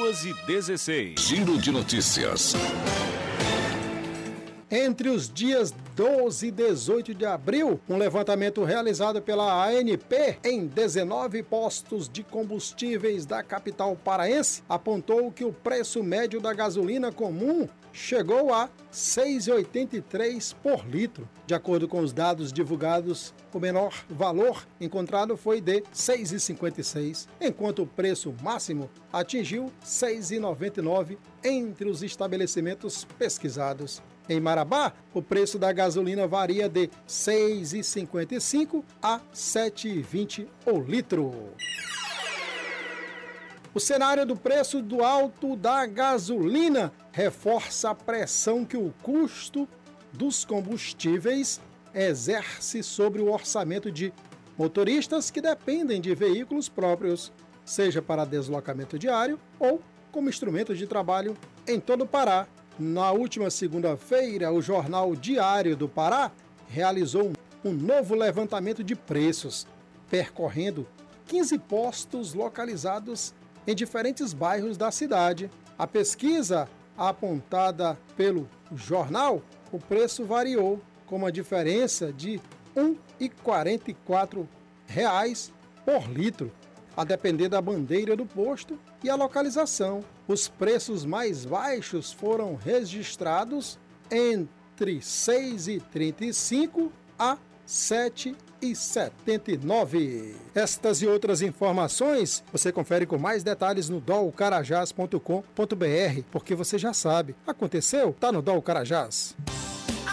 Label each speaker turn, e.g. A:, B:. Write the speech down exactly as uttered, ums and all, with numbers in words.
A: duas e dezesseis.
B: Giro de notícias.
C: Entre os dias doze e dezoito de abril, um levantamento realizado pela A N P em dezenove postos de combustíveis da capital paraense apontou que o preço médio da gasolina comum chegou a seis reais e oitenta e três centavos por litro. De acordo com os dados divulgados, o menor valor encontrado foi de seis reais e cinquenta e seis centavos, enquanto o preço máximo atingiu seis reais e noventa e nove centavos entre os estabelecimentos pesquisados. Em Marabá, o preço da gasolina varia de seis reais e cinquenta e cinco centavos a sete reais e vinte centavos o litro. O cenário do preço do alto da gasolina reforça a pressão que o custo dos combustíveis exerce sobre o orçamento de motoristas que dependem de veículos próprios, seja para deslocamento diário ou como instrumento de trabalho em todo o Pará. Na última segunda-feira, o Jornal Diário do Pará realizou um novo levantamento de preços, percorrendo quinze postos localizados em diferentes bairros da cidade. A pesquisa apontada pelo jornal, o preço variou com uma diferença de um real e quarenta e quatro centavos por litro, a depender da bandeira do posto e a localização. Os preços mais baixos foram registrados entre seis reais e trinta e cinco centavos a sete reais e setenta e nove centavos. Estas e outras informações você confere com mais detalhes no dol carajás ponto com ponto br, porque você já sabe, aconteceu, tá no Dol Carajás.